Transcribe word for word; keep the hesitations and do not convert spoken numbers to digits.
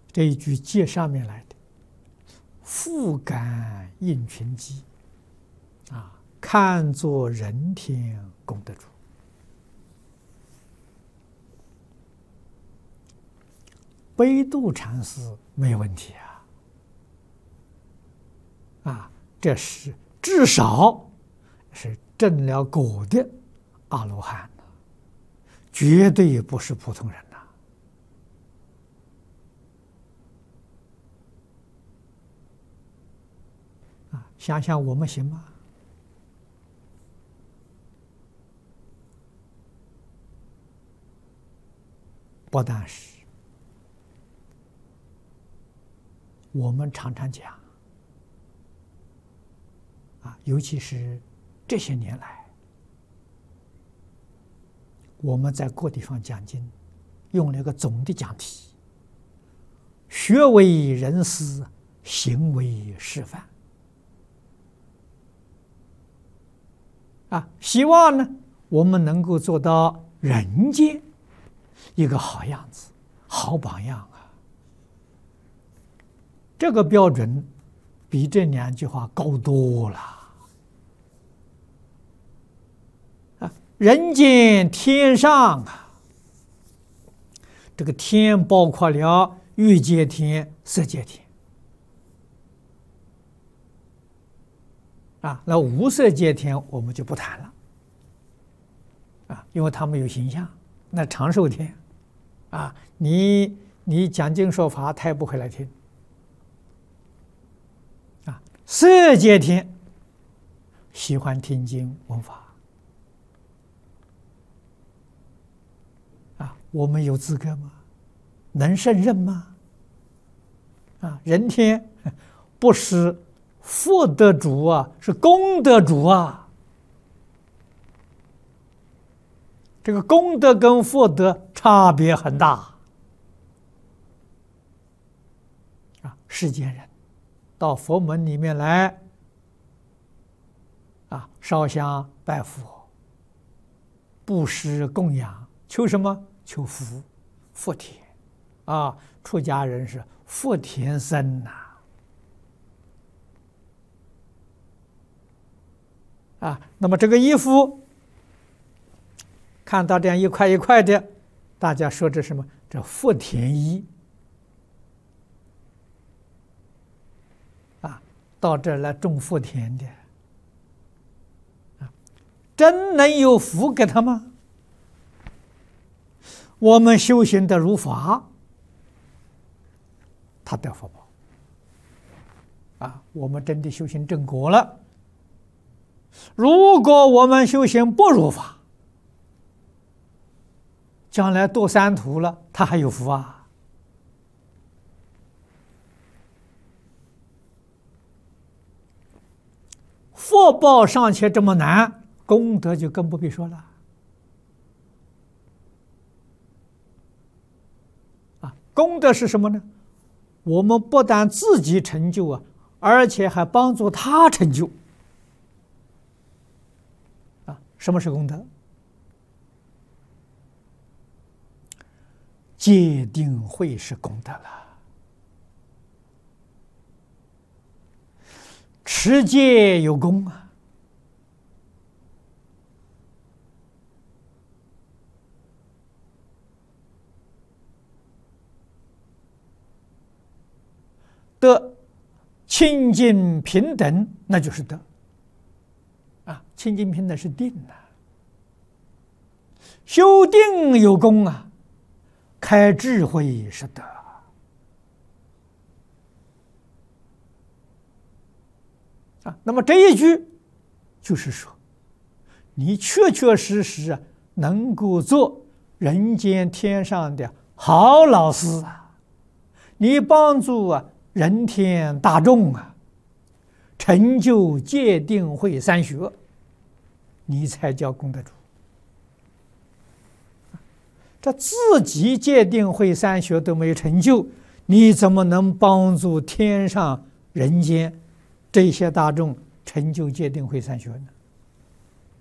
这一句接上面来的，复感应群机，啊，看作人天功德主。悲度禅师没有问题啊，啊，这是至少是证了果的阿罗汉，绝对不是普通人呐！啊，想想我们行吗？不但是。我们常常讲，啊，尤其是这些年来，我们在各地方讲经，用了一个总的讲题：学为人师，行为示范。啊，希望呢，我们能够做到人间一个好样子、好榜样啊。这个标准比这两句话高多了啊！人间天上啊，这个天包括了欲界天、色界天啊，那无色界天我们就不谈了啊，因为他们有形象。那长寿天啊，你你讲经说法，他也不会来听。色界天喜欢听经闻法啊，我们有资格吗？能胜任吗？啊，人天不是福德主啊，是功德主啊。这个功德跟福德差别很大啊，世间人到佛门里面来，啊，烧香拜佛，布施供养，求什么？求福，福田，啊，出家人是福田僧呐，啊，那么这个衣服，看到这样一块一块的，大家说这什么？这福田衣。到这儿来种福田的，啊，真能有福给他吗？我们修行的如法，他得福报。啊，我们真的修行正果了。如果我们修行不如法，将来堕三途了，他还有福啊。福报尚且这么难，功德就更不必说了。啊，功德是什么呢？我们不但自己成就啊，而且还帮助他成就。啊，什么是功德？戒定慧是功德了。持戒有功啊，得清净平等，那就是德啊。清净平等是定啊，修定有功啊，开智慧是德。那么这一句就是说，你确确实实啊，能够做人间天上的好老师啊，你帮助啊人天大众啊，成就戒定慧三学，你才叫功德主。这自己戒定慧三学都没有成就，你怎么能帮助天上人间这些大众成就戒定慧三学呢？